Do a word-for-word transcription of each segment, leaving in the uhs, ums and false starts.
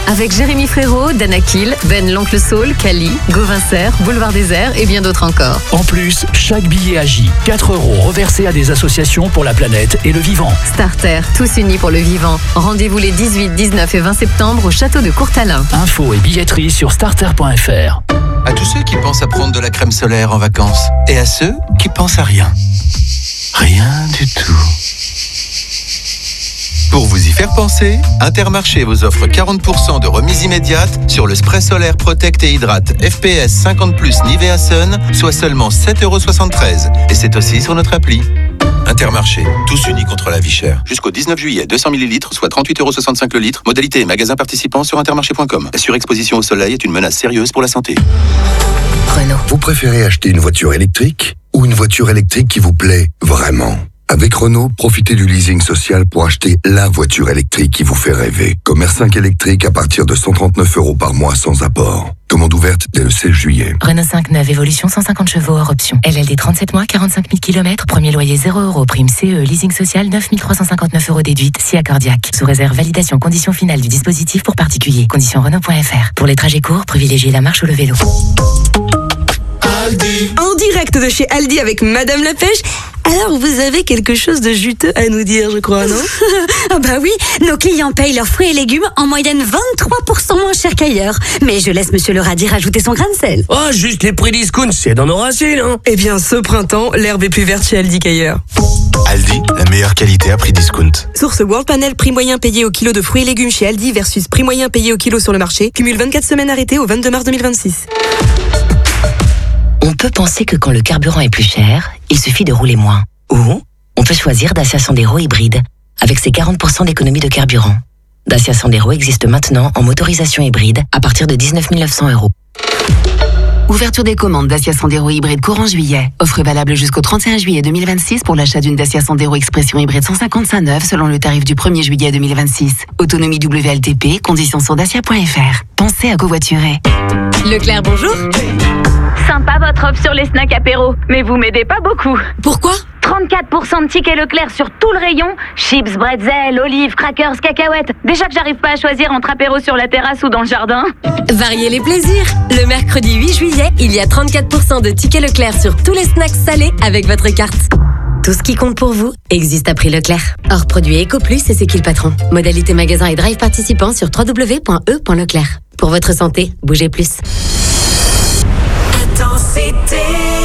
Avec Jérémy Frérot, Dana Kiel, Ben l'Oncle Saul, Cali, Gauvin Serre, Boulevard Désert et bien d'autres encore. En plus, chaque billet agit. quatre euros reversés à des associations pour la planète et le vivant. Starter, tous unis pour le vivant. Rendez-vous les dix-huit, dix-neuf et vingt septembre au château de Courtalin. Infos et billetterie sur starter point f r. À tous ceux qui pensent à prendre de la crème solaire en vacances et à ceux qui pensent à rien. Rien du tout. Pour vous y faire penser, Intermarché vous offre quarante pour cent de remise immédiate sur le spray solaire Protect et Hydrate F P S cinquante plus Nivea Sun, soit seulement sept euros soixante-treize. Et c'est aussi sur notre appli. Intermarché, tous unis contre la vie chère. Jusqu'au dix-neuf juillet, deux cents millilitres, soit trente-huit euros soixante-cinq le litre. Modalité et magasins participants sur intermarché point com. La surexposition au soleil est une menace sérieuse pour la santé. Renault. Vous préférez acheter une voiture électrique ou une voiture électrique qui vous plaît vraiment ? Avec Renault, profitez du leasing social pour acheter la voiture électrique qui vous fait rêver. Comme R cinq électrique à partir de cent trente-neuf euros par mois sans apport. Commande ouverte dès le seize juillet. Renault cinq neuf Évolution cent cinquante chevaux hors option. L L D trente-sept mois, quarante-cinq mille kilomètres. Premier loyer zéro euros. Prime C E. Leasing social neuf mille trois cent cinquante-neuf euros déduite. Si accordiaque. Sous réserve validation conditions finales du dispositif pour particuliers. Conditions Renault point f r. Pour les trajets courts, privilégiez la marche ou le vélo. Aldi. En direct de chez Aldi avec Madame la Pêche. Alors, vous avez quelque chose de juteux à nous dire, je crois, non? Ah bah oui, nos clients payent leurs fruits et légumes en moyenne vingt-trois pour cent moins cher qu'ailleurs. Mais je laisse Monsieur le radis rajouter son grain de sel. Oh, juste les prix discount, c'est dans nos racines, hein. Eh bien, ce printemps, l'herbe est plus verte chez Aldi qu'ailleurs. Aldi, la meilleure qualité à prix discount. Source World Panel, prix moyen payé au kilo de fruits et légumes chez Aldi versus prix moyen payé au kilo sur le marché. Cumule vingt-quatre semaines arrêtées au vingt-deux mars deux mille vingt-six. On peut penser que quand le carburant est plus cher, il suffit de rouler moins. Ou on peut choisir Dacia Sandero hybride, avec ses quarante pour cent d'économie de carburant. Dacia Sandero existe maintenant en motorisation hybride à partir de dix-neuf mille neuf cents euros. Ouverture des commandes Dacia Sandero hybride courant juillet. Offre valable jusqu'au trente et un juillet deux mille vingt-six pour l'achat d'une Dacia Sandero Expression hybride cent cinquante-cinq neuve selon le tarif du premier juillet deux mille vingt-six. Autonomie W L T P, conditions sur dacia point f r. Pensez à covoiturer. Leclerc, bonjour. Sympa votre offre sur les snacks apéro, mais vous m'aidez pas beaucoup. Pourquoi ? trente-quatre pour cent de tickets Leclerc sur tout le rayon. Chips, bretzel, olives, crackers, cacahuètes. Déjà que j'arrive pas à choisir entre apéro sur la terrasse ou dans le jardin. Variez les plaisirs. Le mercredi huit juillet, il y a trente-quatre pour cent de tickets Leclerc sur tous les snacks salés avec votre carte. Tout ce qui compte pour vous existe à prix Leclerc. Hors produit EcoPlus et c'est qui le patron. Modalité magasin et drive participants sur w w w point e point leclerc. Pour votre santé, bougez plus. Intensité.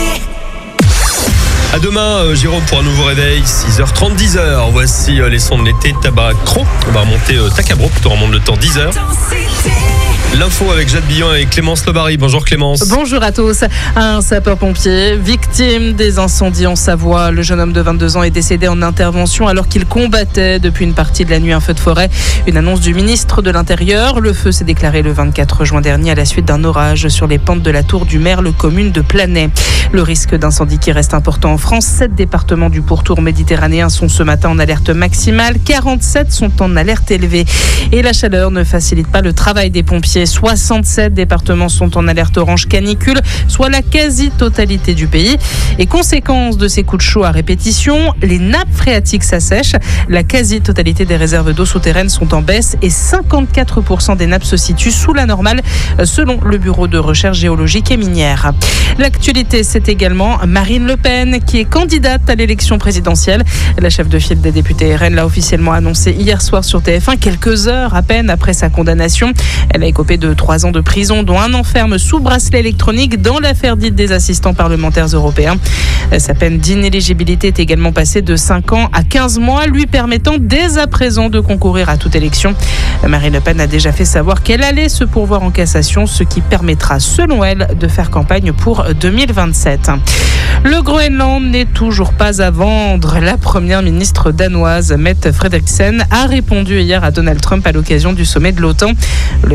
À demain, euh, Jérôme, pour un nouveau réveil, six heures trente, dix heures. Voici euh, les sons de l'été, Tabac Cro. On va remonter euh, Takabro, plutôt on remonte le temps, dix heures. L'info avec Jade Billon et Clémence Lebary. Bonjour Clémence. Bonjour à tous. Un sapeur-pompier victime des incendies en Savoie. Le jeune homme de vingt-deux ans est décédé en intervention alors qu'il combattait depuis une partie de la nuit un feu de forêt. Une annonce du ministre de l'Intérieur. Le feu s'est déclaré le vingt-quatre juin dernier à la suite d'un orage sur les pentes de la Tour du Merle, commune de Planay. Le risque d'incendie qui reste important en France. Sept départements du pourtour méditerranéen sont ce matin en alerte maximale. quarante-sept sont en alerte élevée. Et la chaleur ne facilite pas le travail des pompiers. soixante-sept départements sont en alerte orange canicule, soit la quasi-totalité du pays. Et conséquence de ces coups de chaud à répétition, les nappes phréatiques s'assèchent. La quasi-totalité des réserves d'eau souterraines sont en baisse et cinquante-quatre pour cent des nappes se situent sous la normale, selon le Bureau de recherche géologique et minière. L'actualité, c'est également Marine Le Pen, qui est candidate à l'élection présidentielle. La chef de file des députés R N l'a officiellement annoncé hier soir sur T F un, quelques heures à peine après sa condamnation. Elle a écopé de trois ans de prison, dont un an ferme sous bracelet électronique dans l'affaire dite des assistants parlementaires européens. Sa peine d'inéligibilité est également passée de cinq ans à quinze mois, lui permettant dès à présent de concourir à toute élection. Marine Le Pen a déjà fait savoir qu'elle allait se pourvoir en cassation, ce qui permettra, selon elle, de faire campagne pour deux mille vingt-sept. Le Groenland n'est toujours pas à vendre. La première ministre danoise, Mette Frederiksen, a répondu hier à Donald Trump à l'occasion du sommet de l'OTAN. Le président américain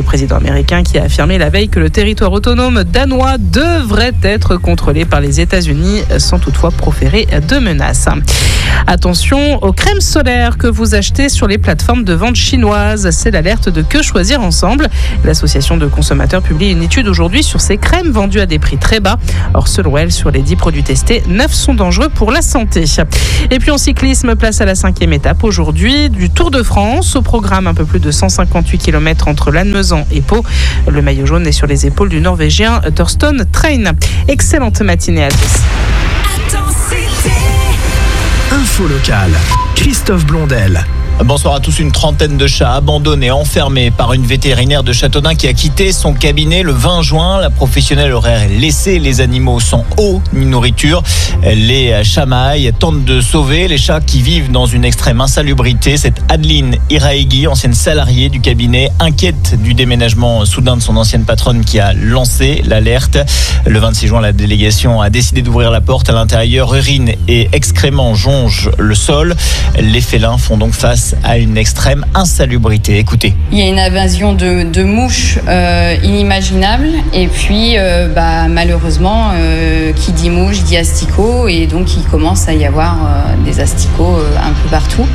américain qui a affirmé la veille que le territoire autonome danois devrait être contrôlé par les États-Unis sans toutefois proférer de menaces. Attention aux crèmes solaires que vous achetez sur les plateformes de vente chinoises. C'est l'alerte de Que Choisir Ensemble. L'association de consommateurs publie une étude aujourd'hui sur ces crèmes vendues à des prix très bas. Or, selon elle, sur les dix produits testés, neuf sont dangereux pour la santé. Et puis en cyclisme, place à la cinquième étape aujourd'hui du Tour de France. Au programme, un peu plus de cent cinquante-huit kilomètres entre Lannemezan et Pau. Le maillot jaune est sur les épaules du Norvégien Thorsten Train. Excellente matinée à tous. Info locale, Christophe Blondel. Bonsoir à tous. Une trentaine de chats abandonnés, enfermés par une vétérinaire de Châteaudun qui a quitté son cabinet le vingt juin. La professionnelle aurait laissé les animaux sans eau ni nourriture. Elle les chamaille, tente de sauver les chats qui vivent dans une extrême insalubrité. C'est Adeline Iraegui, ancienne salariée du cabinet, inquiète du déménagement soudain de son ancienne patronne, qui a lancé l'alerte. Le vingt-six juin, la délégation a décidé d'ouvrir la porte. À l'intérieur, urine et excréments jongent le sol. Les félins font donc face à une extrême insalubrité. Écoutez. Il y a une invasion de, de mouches euh, inimaginable et puis euh, bah, malheureusement euh, qui dit mouche dit asticot, et donc il commence à y avoir euh, des asticots euh, un peu partout,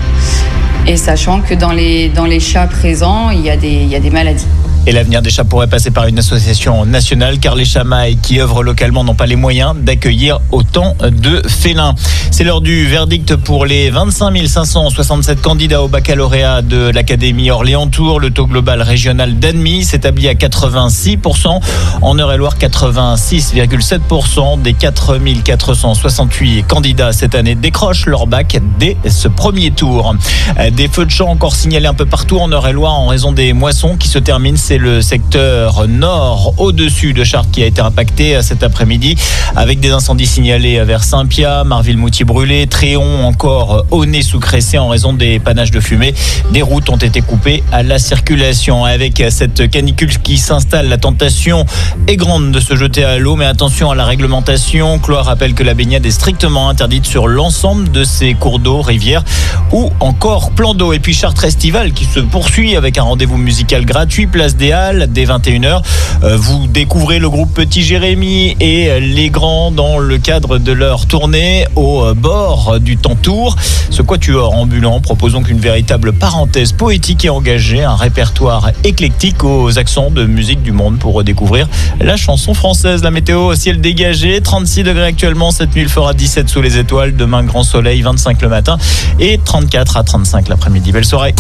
et sachant que dans les, dans les chats présents il y a des, il y a des maladies. Et l'avenir des chats pourrait passer par une association nationale, car les chamailles qui œuvrent localement n'ont pas les moyens d'accueillir autant de félins. C'est l'heure du verdict pour les vingt-cinq mille cinq cent soixante-sept candidats au baccalauréat de l'Académie Orléans-Tours. Le taux global régional d'admis s'établit à quatre-vingt-six pour cent. En Eure-et-Loire, quatre-vingt-six virgule sept pour cent des quatre mille quatre cent soixante-huit candidats cette année décrochent leur bac dès ce premier tour. Des feux de champ encore signalés un peu partout en Eure-et-Loire en raison des moissons qui se terminent. C'est le secteur nord au-dessus de Chartres qui a été impacté cet après-midi, avec des incendies signalés vers Saint-Pia, Marville-Moutier brûlé, Tréon, encore Aulnay-sous-Cressay en raison des panaches de fumée. Des routes ont été coupées à la circulation. Avec cette canicule qui s'installe, la tentation est grande de se jeter à l'eau, mais attention à la réglementation. Cloire rappelle que la baignade est strictement interdite sur l'ensemble de ces cours d'eau, rivières ou encore plans d'eau. Et puis Chartres Estival qui se poursuit avec un rendez-vous musical gratuit, place des Halles, dès vingt et une heures. Vous découvrez le groupe Petit Jérémy et les Grands dans le cadre de leur tournée au bord du Tentour. Ce quatuor ambulant propose donc une véritable parenthèse poétique et engagée, un répertoire éclectique aux accents de musique du monde pour redécouvrir la chanson française. La météo, ciel dégagé, trente-six degrés actuellement, cette nuit il fera dix-sept sous les étoiles, demain grand soleil, vingt-cinq le matin et trente-quatre à trente-cinq l'après-midi. Belle soirée.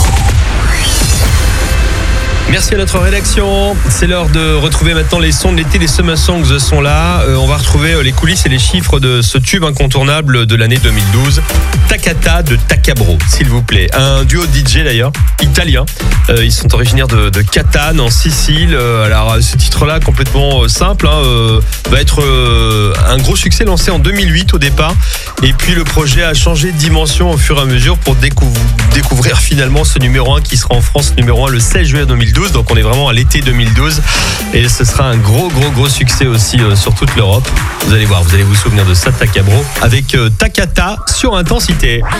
Merci à notre rédaction. C'est l'heure de retrouver maintenant les sons de l'été. Les Summer Songs sont là. Euh, on va retrouver les coulisses et les chiffres de ce tube incontournable de l'année deux mille douze. Takata de Takabro, s'il vous plaît. Un duo D J d'ailleurs, italien. Euh, ils sont originaires de, de Catane, en Sicile. Euh, alors ce titre-là, complètement simple, hein, euh, va être euh, un gros succès lancé en deux mille huit au départ. Et puis le projet a changé de dimension au fur et à mesure pour découv- découvrir finalement ce numéro un qui sera en France numéro un le seize juillet deux mille douze. Donc on est vraiment à l'été deux mille douze et ce sera un gros gros gros succès aussi euh, sur toute l'Europe. Vous allez voir, vous allez vous souvenir de ça, Takabro avec euh, Takata sur Intensité.